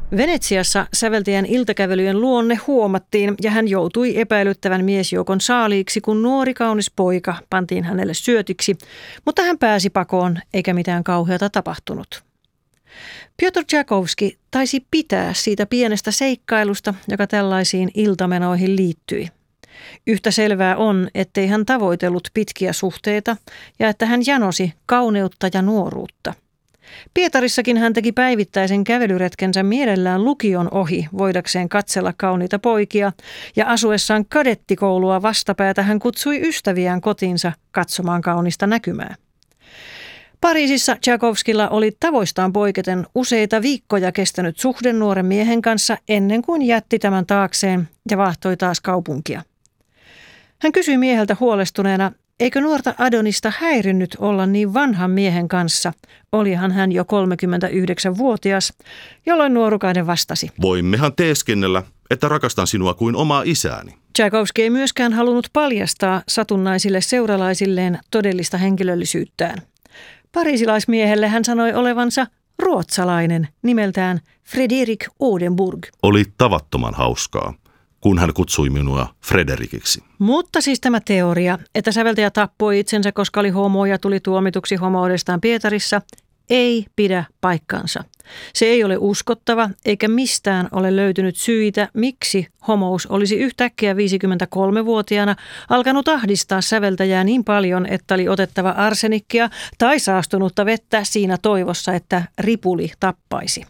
Venetsiassa säveltäjän iltakävelyjen luonne huomattiin ja hän joutui epäilyttävän miesjoukon saaliiksi, kun nuori kaunis poika pantiin hänelle syötiksi, mutta hän pääsi pakoon eikä mitään kauheata tapahtunut. Piotr Tchaikovsky taisi pitää siitä pienestä seikkailusta, joka tällaisiin iltamenoihin liittyi. Yhtä selvää on, ettei hän tavoitellut pitkiä suhteita ja että hän janosi kauneutta ja nuoruutta. Pietarissakin hän teki päivittäisen kävelyretkensä mielellään lukion ohi voidakseen katsella kauniita poikia, ja asuessaan kadettikoulua vastapäätä hän kutsui ystäviään kotiinsa katsomaan kaunista näkymää. Pariisissa Tchaikovskylla oli tavoistaan poiketen useita viikkoja kestänyt suhde nuoren miehen kanssa ennen kuin jätti tämän taakseen ja vahtoi taas kaupunkia. Hän kysyi mieheltä huolestuneena, eikö nuorta Adonista häirinnyt olla niin vanhan miehen kanssa, olihan hän jo 39-vuotias, jolloin nuorukainen vastasi. Voimmehan teeskennellä, että rakastan sinua kuin omaa isääni. Tchaikovsky ei myöskään halunnut paljastaa satunnaisille seuralaisilleen todellista henkilöllisyyttään. Pariisilaismiehelle hän sanoi olevansa ruotsalainen nimeltään Fredrik Odenburg. Oli tavattoman hauskaa, kun hän kutsui minua Frederikiksi. Mutta siis tämä teoria, että säveltäjä tappoi itsensä, koska oli homo ja tuli tuomituksi homoudestaan Pietarissa, ei pidä paikkaansa. Se ei ole uskottava eikä mistään ole löytynyt syitä, miksi homous olisi yhtäkkiä 53-vuotiaana alkanut ahdistaa säveltäjää niin paljon, että oli otettava arsenikkia tai saastunutta vettä siinä toivossa, että ripuli tappaisi.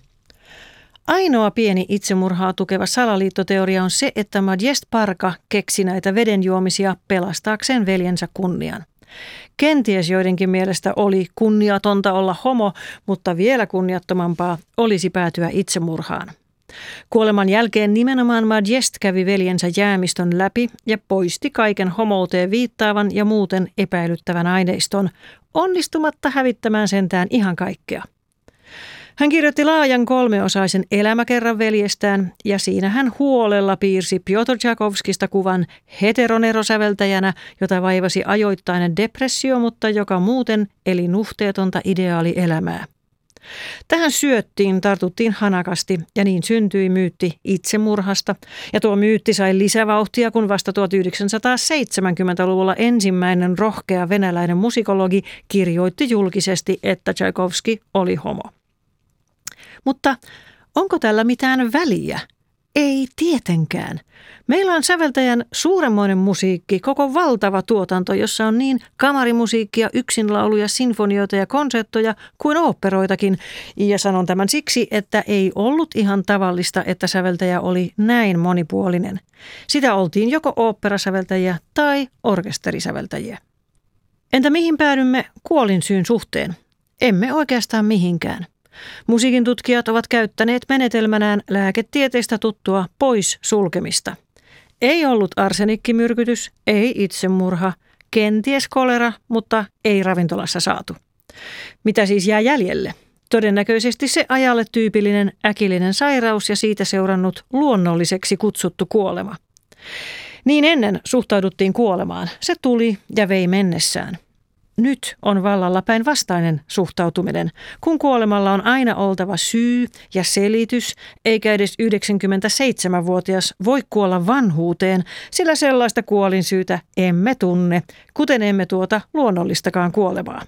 Ainoa pieni itsemurhaa tukeva salaliittoteoria on se, että Modest Parka keksi näitä vedenjuomisia pelastaakseen veljensä kunnian. Kenties joidenkin mielestä oli kunniatonta olla homo, mutta vielä kunniattomampaa olisi päätyä itsemurhaan. Kuoleman jälkeen nimenomaan Modest kävi veljensä jäämistön läpi ja poisti kaiken homouteen viittaavan ja muuten epäilyttävän aineiston, onnistumatta hävittämään sentään ihan kaikkea. Hän kirjoitti laajan 3-osaisen elämäkerran veljestään ja siinä hän huolella piirsi Piotr Tchaikovskysta kuvan heteronerosäveltäjänä, jota vaivasi ajoittainen depressio, mutta joka muuten eli nuhteetonta ideaalielämää. Tähän syöttiin tartuttiin hanakasti ja niin syntyi myytti itsemurhasta. Ja tuo myytti sai lisävauhtia, kun vasta 1970-luvulla ensimmäinen rohkea venäläinen musikologi kirjoitti julkisesti, että Tchaikovsky oli homo. Mutta onko tällä mitään väliä? Ei tietenkään. Meillä on säveltäjän suuremmoinen musiikki, koko valtava tuotanto, jossa on niin kamarimusiikkia, yksinlauluja, sinfonioita ja konserttoja kuin oopperoitakin. Ja sanon tämän siksi, että ei ollut ihan tavallista, että säveltäjä oli näin monipuolinen. Sitä oltiin joko oopperasäveltäjiä tai orkesterisäveltäjiä. Entä mihin päädymme kuolinsyyn suhteen? Emme oikeastaan mihinkään. Musiikin tutkijat ovat käyttäneet menetelmänään lääketieteestä tuttua pois sulkemista. Ei ollut arsenikkimyrkytys, ei itsemurha, kenties kolera, mutta ei ravintolassa saatu. Mitä siis jää jäljelle? Todennäköisesti se ajalle tyypillinen äkillinen sairaus ja siitä seurannut luonnolliseksi kutsuttu kuolema. Niin ennen suhtauduttiin kuolemaan. Se tuli ja vei mennessään. Nyt on vallalla päinvastainen suhtautuminen, kun kuolemalla on aina oltava syy ja selitys, eikä edes 97-vuotias voi kuolla vanhuuteen, sillä sellaista kuolinsyytä emme tunne, kuten emme tuota luonnollistakaan kuolemaa.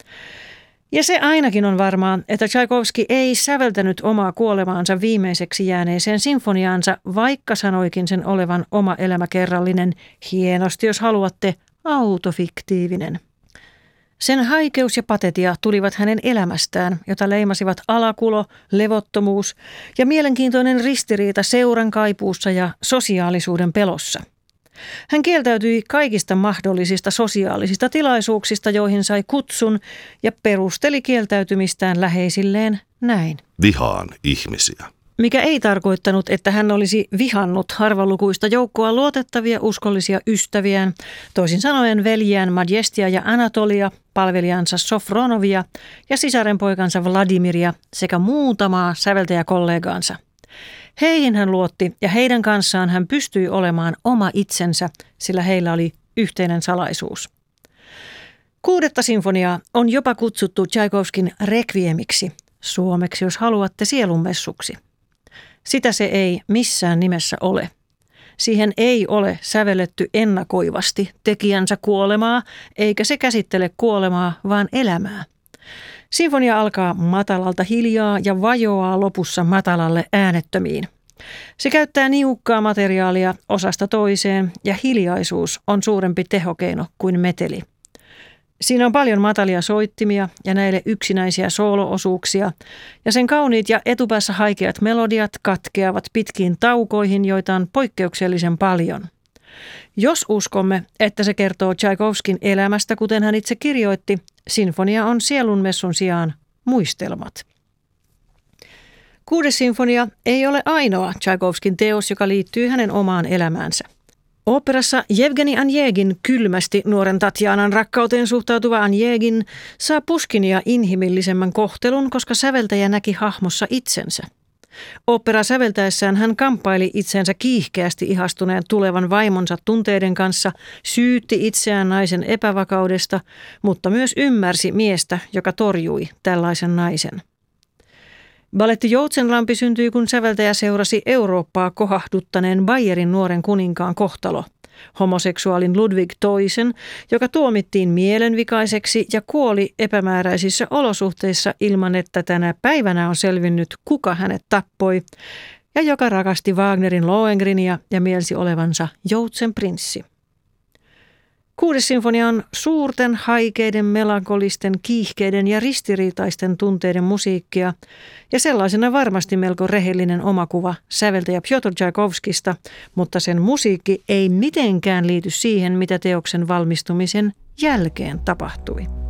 Ja se ainakin on varmaa, että Tchaikovsky ei säveltänyt omaa kuolemaansa viimeiseksi jääneeseen sinfoniaansa, vaikka sanoikin sen olevan oma elämäkerrallinen, hienosti jos haluatte, autofiktiivinen. Sen haikeus ja patetia tulivat hänen elämästään, jota leimasivat alakulo, levottomuus ja mielenkiintoinen ristiriita seuran kaipuussa ja sosiaalisuuden pelossa. Hän kieltäytyi kaikista mahdollisista sosiaalisista tilaisuuksista, joihin sai kutsun, ja perusteli kieltäytymistään läheisilleen näin. Vihaan ihmisiä. Mikä ei tarkoittanut, että hän olisi vihannut harvalukuista joukkoa luotettavia uskollisia ystäviään, toisin sanoen veljiään Modestia ja Anatolia, palvelijansa Sofronovia ja sisarenpoikansa Vladimiria sekä muutamaa säveltäjäkollegaansa. Heihin hän luotti ja heidän kanssaan hän pystyi olemaan oma itsensä, sillä heillä oli yhteinen salaisuus. 6. sinfoniaa on jopa kutsuttu Tchaikovskyn rekviemiksi, suomeksi jos haluatte sielunmessuksi. Sitä se ei missään nimessä ole. Siihen ei ole sävelletty ennakoivasti tekijänsä kuolemaa, eikä se käsittele kuolemaa, vaan elämää. Sinfonia alkaa matalalta hiljaa ja vajoaa lopussa matalalle äänettömiin. Se käyttää niukkaa materiaalia osasta toiseen ja hiljaisuus on suurempi tehokeino kuin meteli. Siinä on paljon matalia soittimia ja näille yksinäisiä sooloosuuksia ja sen kauniit ja etupäässä haikeat melodiat katkeavat pitkiin taukoihin, joita on poikkeuksellisen paljon. Jos uskomme, että se kertoo Tchaikovskin elämästä, kuten hän itse kirjoitti, sinfonia on sielunmessun sijaan muistelmat. 6. sinfonia ei ole ainoa Tchaikovskin teos, joka liittyy hänen omaan elämäänsä. Oopperassa Jevgeni Onegin kylmästi nuoren Tatjanan rakkauteen suhtautuva Onegin saa Puškinia inhimillisemmän kohtelun, koska säveltäjä näki hahmossa itsensä. Oopperaa säveltäessään hän kamppaili itsensä kiihkeästi ihastuneen tulevan vaimonsa tunteiden kanssa, syytti itseään naisen epävakaudesta, mutta myös ymmärsi miestä, joka torjui tällaisen naisen. Baletti Joutsenlampi syntyi, kun säveltäjä seurasi Eurooppaa kohahduttaneen Bayerin nuoren kuninkaan kohtalo. Homoseksuaalin Ludwig II, joka tuomittiin mielenvikaiseksi ja kuoli epämääräisissä olosuhteissa ilman, että tänä päivänä on selvinnyt, kuka hänet tappoi, ja joka rakasti Wagnerin Lohengrinia ja mielsi olevansa Joutsen prinssi. 6. sinfonia on suurten, haikeiden, melankolisten, kiihkeiden ja ristiriitaisten tunteiden musiikkia ja sellaisena varmasti melko rehellinen omakuva säveltäjä Pjotr Tchaikovskista, mutta sen musiikki ei mitenkään liity siihen, mitä teoksen valmistumisen jälkeen tapahtui.